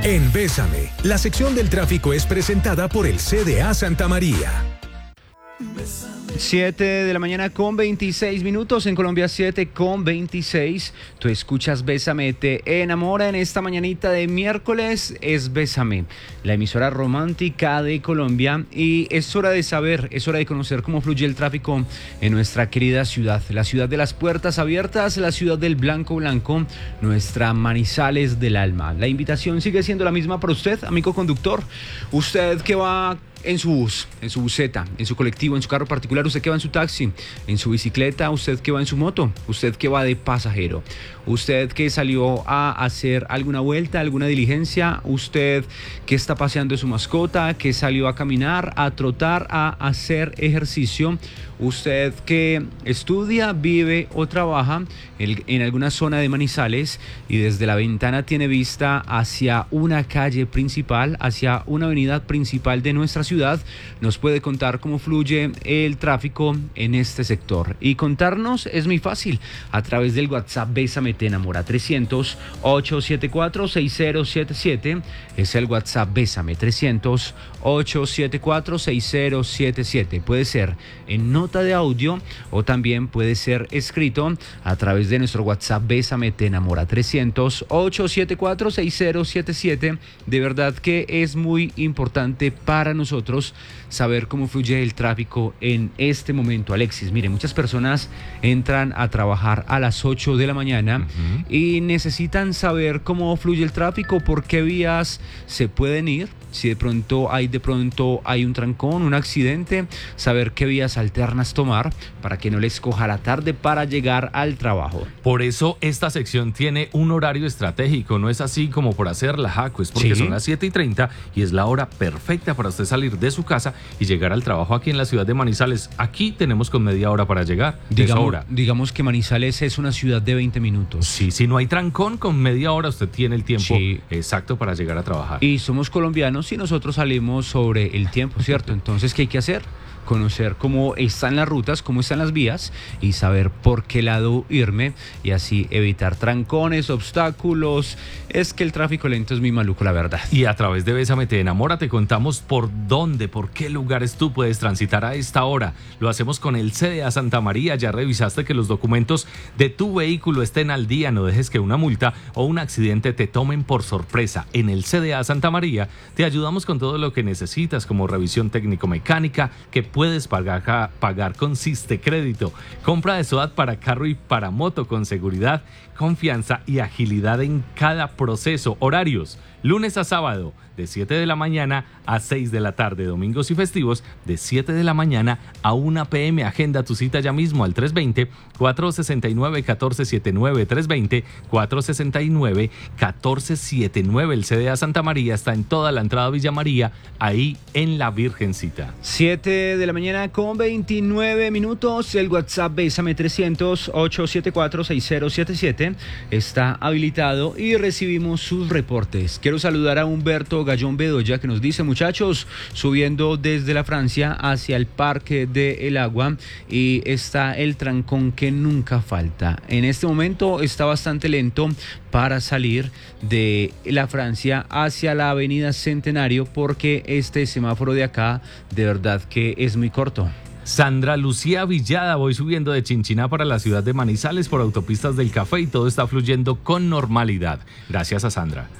En Bésame, la sección del tráfico es presentada por el CDA Santa María. 7 de la mañana con 26 minutos, en Colombia 7 con 26. Tú escuchas Bésame, te enamora. En esta mañanita de miércoles es Bésame, la emisora romántica de Colombia, y es hora de saber, es hora de conocer cómo fluye el tráfico en nuestra querida ciudad, la ciudad de las puertas abiertas, la ciudad del blanco blanco, nuestra Manizales del alma. La invitación sigue siendo la misma para usted, amigo conductor, usted que va en su bus, en su buseta, en su colectivo, en su carro particular, usted que va en su taxi, en su bicicleta, usted que va en su moto, usted que va de pasajero, usted que salió a hacer alguna vuelta, alguna diligencia, usted que está paseando su mascota, que salió a caminar, a trotar, a hacer ejercicio, usted que estudia, vive o trabaja en alguna zona de Manizales y desde la ventana tiene vista hacia una calle principal, hacia una avenida principal de nuestra ciudad, nos puede contar cómo fluye el tráfico en este sector. Y contarnos es muy fácil, a través del WhatsApp Bésame te enamora 300-874-6077, es el WhatsApp Bésame 300-874-6077. Puede ser en nota de audio o también puede ser escrito a través de nuestro WhatsApp Bésame te enamora 300-874-6077. De verdad que es muy importante para nosotros saber cómo fluye el tráfico en este momento. Alexis, mire, muchas personas entran a trabajar a las 8 de la mañana y necesitan saber cómo fluye el tráfico, por qué vías se pueden ir, si de pronto hay un trancón, un accidente, saber qué vías alternas tomar para que no les coja la tarde para llegar al trabajo. Por eso esta sección tiene un horario estratégico, no es así como por hacer la jaco, es porque son las 7:30 y es la hora perfecta para usted salir de su casa y llegar al trabajo aquí en la ciudad de Manizales. Aquí tenemos con media hora para llegar. Digamos que Manizales es una ciudad de 20 minutos. Sí, si no hay trancón, con media hora usted tiene el tiempo exacto para llegar a trabajar. Y somos colombianos y nosotros salimos sobre el tiempo, ¿cierto? Entonces, ¿qué hay que hacer? Conocer cómo están las rutas, cómo están las vías y saber por qué lado irme y así evitar trancones, obstáculos. Es que el tráfico lento es muy maluco, la verdad. Y a través de Bésame te enamora te contamos por dónde, por qué lugares tú puedes transitar a esta hora. Lo hacemos con el CDA Santa María. Ya revisaste que los documentos de tu vehículo estén al día. No dejes que una multa o un accidente te tomen por sorpresa. En el CDA Santa María te ayudamos con todo lo que necesitas, como revisión técnico-mecánica, que puedes pagar con Siste Crédito, compra de SOAT para carro y para moto con seguridad, confianza y agilidad en cada proceso. Horarios: lunes a sábado de 7 de la mañana a 6 de la tarde, domingos y festivos de 7 de la mañana a 1 p.m. Agenda tu cita ya mismo al 320-469-1479, 320-469-1479. El CDA Santa María está en toda la entrada Villa María, ahí en la Virgencita. 7 de la mañana con 29 minutos, el WhatsApp Bésame 300-874-6077 está habilitado y recibimos sus reportes. Quiero saludar a Humberto Gallón Bedoya, que nos dice: muchachos, subiendo desde la Francia hacia el Parque del Agua y está el trancón que nunca falta. En este momento está bastante lento para salir de la Francia hacia la Avenida Centenario, porque este semáforo de acá de verdad que es muy corto. Sandra Lucía Villada: voy subiendo de Chinchiná para la ciudad de Manizales por autopistas del Café y todo está fluyendo con normalidad. Gracias a Sandra.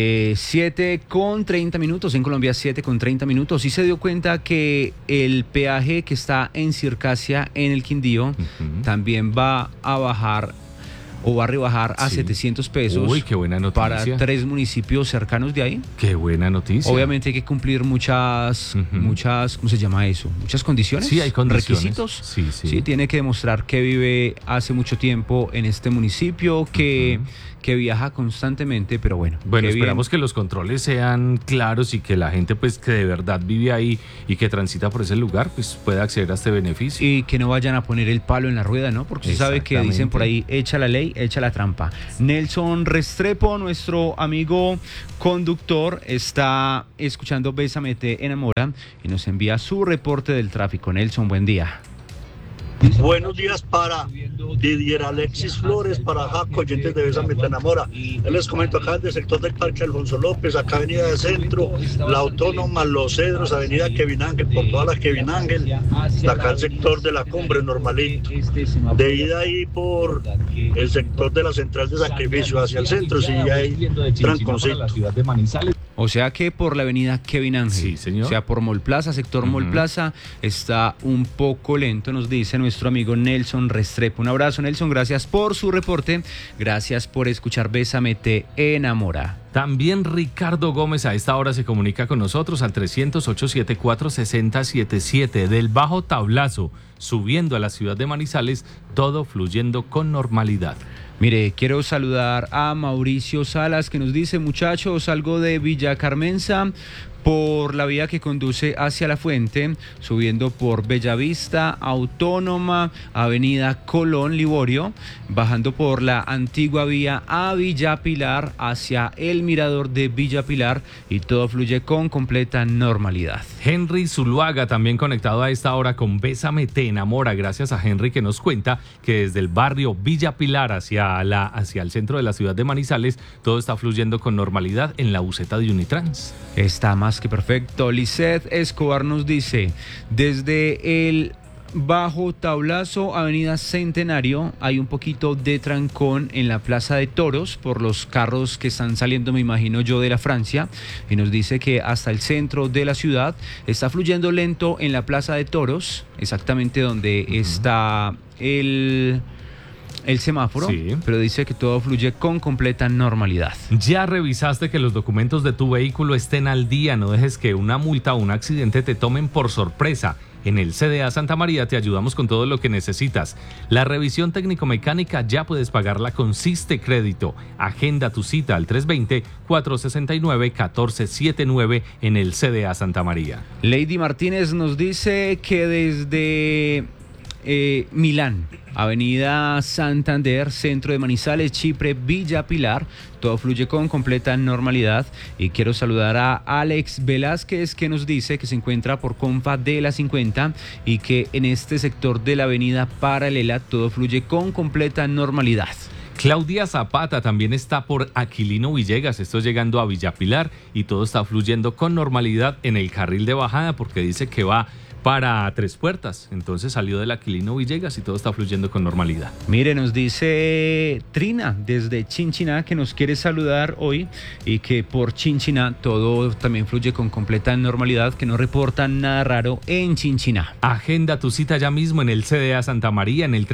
7:30 en Colombia, 7:30. ¿Y se dio cuenta que el peaje que está en Circasia, en el Quindío, también va a bajar o va a rebajar a 700 pesos? Uy, qué buena noticia. Para 3 municipios cercanos de ahí. Qué buena noticia. Obviamente hay que cumplir muchas, ¿cómo se llama eso? Muchas condiciones. Sí, hay condiciones. Requisitos. Sí. Tiene que demostrar que vive hace mucho tiempo en este municipio, que viaja constantemente, pero bueno. Bueno, esperamos que los controles sean claros y que la gente pues que de verdad vive ahí y que transita por ese lugar pues pueda acceder a este beneficio. Y que no vayan a poner el palo en la rueda, ¿no? Porque se sabe que dicen por ahí: echa la ley, echa la trampa. Nelson Restrepo, nuestro amigo conductor, está escuchando Bésame te enamora y nos envía su reporte del tráfico. Nelson, buen día. Buenos días para Didier Alexis Flores, para Jaco, oyentes de Bésame Te Enamora. Les comento acá del sector del Parque Alfonso López, acá Avenida de Centro, La Autónoma, Los Cedros, Avenida Kevin Ángel, por toda la Kevin Ángel, hasta acá el sector de la Cumbre, normalito. De ida ahí por el sector de la Central de Sacrificio hacia el centro, sí hay tranconcito. O sea que por la avenida Kevin Ángel, sí, señor. O sea, por Mall Plaza, sector Mall Plaza, está un poco lento, nos dice nuestro amigo Nelson Restrepo. Un abrazo, Nelson, gracias por su reporte, gracias por escuchar Bésame Te Enamora. También Ricardo Gómez a esta hora se comunica con nosotros al 300-874-6077 del Bajo Tablazo, subiendo a la ciudad de Manizales, todo fluyendo con normalidad. Mire, quiero saludar a Mauricio Salas que nos dice: muchachos, salgo de Villa Carmenza por la vía que conduce hacia la Fuente, subiendo por Bellavista, Autónoma, Avenida Colón, Liborio, bajando por la antigua vía a Villa Pilar hacia el mirador de Villa Pilar, y todo fluye con completa normalidad. Henry Zuluaga también conectado a esta hora con Bésame Te Enamora. Gracias a Henry, que nos cuenta que desde el barrio Villa Pilar hacia el centro de la ciudad de Manizales todo está fluyendo con normalidad en la buseta de Unitrans. Está más que perfecto. Lisset Escobar nos dice: desde el Bajo Tablazo, Avenida Centenario, hay un poquito de trancón en la Plaza de Toros por los carros que están saliendo, me imagino yo, de la Francia, y nos dice que hasta el centro de la ciudad está fluyendo lento en la Plaza de Toros, exactamente donde está el semáforo, sí, pero dice que todo fluye con completa normalidad. Ya revisaste que los documentos de tu vehículo estén al día, no dejes que una multa o un accidente te tomen por sorpresa. En el CDA Santa María te ayudamos con todo lo que necesitas. La revisión técnico-mecánica ya puedes pagarla con Siste Crédito. Agenda tu cita al 320-469-1479 en el CDA Santa María. Lady Martínez nos dice que desde Milán, Avenida Santander, centro de Manizales, Chipre, Villa Pilar, todo fluye con completa normalidad. Y quiero saludar a Alex Velázquez, que nos dice que se encuentra por Confa de la 50 y que en este sector de la avenida paralela todo fluye con completa normalidad. Claudia Zapata también está por Aquilino Villegas, esto llegando a Villa Pilar, y todo está fluyendo con normalidad en el carril de bajada, porque dice que va para Tres Puertas, entonces salió del Aquilino Villegas y todo está fluyendo con normalidad. Mire, nos dice Trina desde Chinchiná que nos quiere saludar hoy y que por Chinchiná todo también fluye con completa normalidad, que no reportan nada raro en Chinchiná. Agenda tu cita ya mismo en el CDA Santa María en el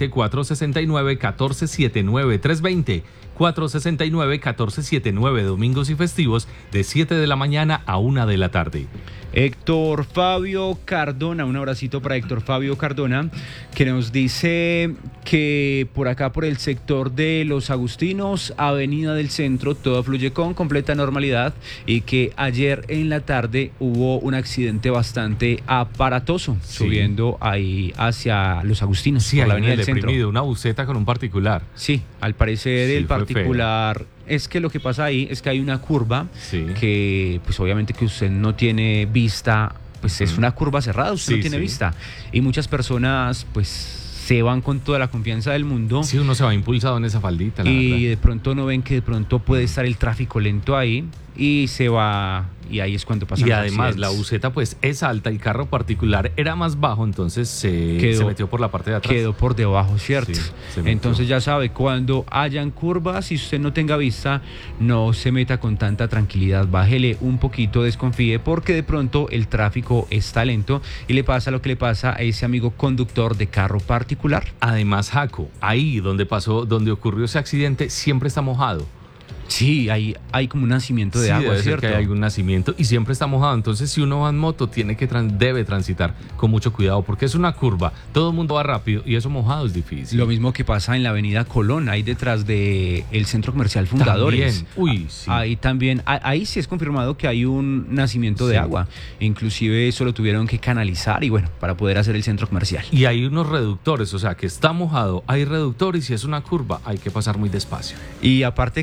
320-469-1479, 320-469-1479, domingos y festivos de 7 de la mañana a 1 de la tarde. Héctor Fabio Cardona, un abracito para Héctor Fabio Cardona, que nos dice que por acá, por el sector de Los Agustinos, Avenida del Centro, todo fluye con completa normalidad, y que ayer en la tarde hubo un accidente bastante aparatoso, sí, subiendo ahí hacia Los Agustinos, sí, por la Avenida del Centro. Una buseta con un particular. Sí, al parecer sí, el particular... Es que lo que pasa ahí es que hay una curva, sí, que pues obviamente que usted no tiene vista, pues es una curva cerrada, usted, sí, no tiene, sí, vista, y muchas personas pues se van con toda la confianza del mundo. Sí, uno se va impulsado en esa faldita, y verdad, de pronto no ven que de pronto puede estar el tráfico lento ahí y se va, y ahí es cuando pasan los accidentes. Además la buseta pues es alta, el carro particular era más bajo, entonces se metió por la parte de atrás. Quedó por debajo, ¿cierto? Sí, entonces ya sabe, cuando hayan curvas y usted no tenga vista, no se meta con tanta tranquilidad, bájele un poquito, desconfíe, porque de pronto el tráfico está lento y le pasa lo que le pasa a ese amigo conductor de carro particular. Además, Jaco, ahí donde ocurrió ese accidente siempre está mojado. Sí, hay como un nacimiento de agua, debe ¿cierto? Ser que hay algún nacimiento y siempre está mojado. Entonces, si uno va en moto, debe transitar con mucho cuidado, porque es una curva. Todo el mundo va rápido y eso mojado es difícil. Lo mismo que pasa en la avenida Colón, ahí detrás del centro comercial Fundadores. También. Uy, sí. Ahí también, ahí sí es confirmado que hay un nacimiento de agua. Inclusive eso lo tuvieron que canalizar y bueno, para poder hacer el centro comercial. Y hay unos reductores, o sea, que está mojado, hay reductores y es una curva, hay que pasar muy despacio. Y aparte que en esa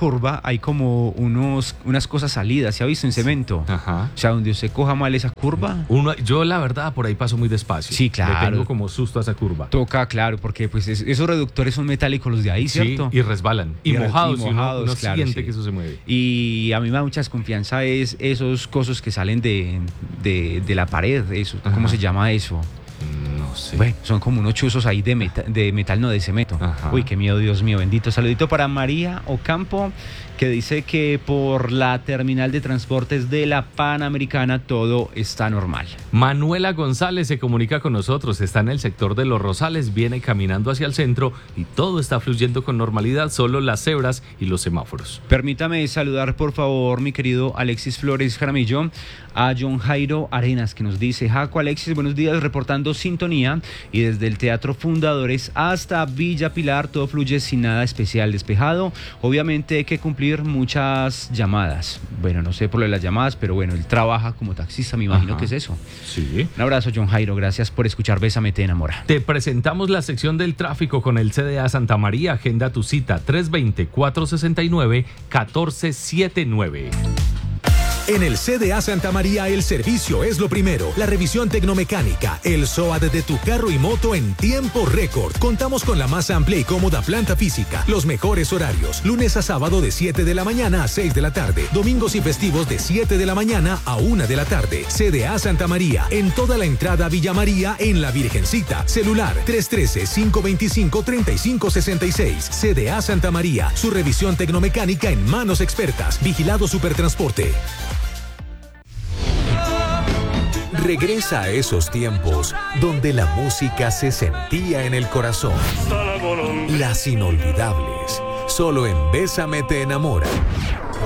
curva hay como unas cosas salidas, ¿se ha visto en cemento? Ajá. O sea, donde usted coja mal esa curva, Yo la verdad por ahí paso muy despacio. Sí, claro. Le tengo como susto a esa curva. toca, claro, porque pues esos reductores son metálicos los de ahí, ¿cierto? Sí, y resbalan. Y mojados, y uno claro, siente sí. que eso se mueve. Y a mí me da mucha desconfianza es esos cosos que salen de la pared, eso, ¿cómo Ajá. se llama eso? No sé. Bueno, son como unos chuzos ahí de metal, no de cemento. Ajá. Uy, qué miedo, Dios mío, bendito. Saludito para María Ocampo, que dice que por la terminal de transportes de la Panamericana todo está normal. Manuela González se comunica con nosotros, está en el sector de Los Rosales, viene caminando hacia el centro y todo está fluyendo con normalidad, solo las cebras y los semáforos. Permítame saludar, por favor, mi querido Alexis Flores Jaramillo, a John Jairo Arenas, que nos dice: Jaco, Alexis, buenos días, reportando sintonía, y desde el Teatro Fundadores hasta Villa Pilar todo fluye sin nada especial, despejado. Obviamente hay que cumplir muchas llamadas. Bueno, no sé por lo de las llamadas, pero bueno, él trabaja como taxista, me imagino. Ajá. que es eso. Sí. Un abrazo, John Jairo, gracias por escuchar Bésame Te Enamora. Te presentamos la sección del tráfico con el CDA Santa María. Agenda tu cita 320-469-1479. En el CDA Santa María el servicio es lo primero. La revisión tecnomecánica, el SOAT de tu carro y moto en tiempo récord. Contamos con la más amplia y cómoda planta física, los mejores horarios, lunes a sábado de 7 de la mañana a 6 de la tarde, domingos y festivos de 7 de la mañana a 1 de la tarde. CDA Santa María, en toda la entrada Villa María, en La Virgencita. Celular 313-525-3566. CDA Santa María, su revisión tecnomecánica en manos expertas. Vigilado Supertransporte. Regresa a esos tiempos donde la música se sentía en el corazón. Las inolvidables. Solo en Bésame Te Enamora.